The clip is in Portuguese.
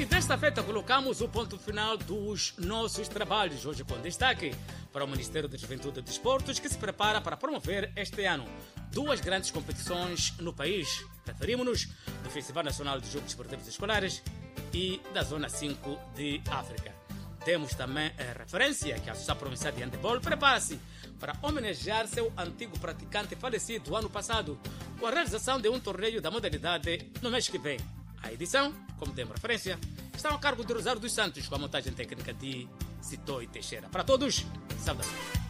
E desta feita colocamos o ponto final dos nossos trabalhos, hoje com destaque para o Ministério da Juventude e Desportos, que se prepara para promover este ano duas grandes competições no país. Referimos-nos do Festival Nacional de Jogos Esportivos Escolares e da Zona 5 de África. Temos também a referência que a Associação Provincial de Handebol prepara-se para homenagear seu antigo praticante falecido ano passado, com a realização de um torneio da modalidade no mês que vem. A edição, como temos referência, está a cargo de Rosário dos Santos, com a montagem técnica de Citoi Teixeira. Para todos, saudações.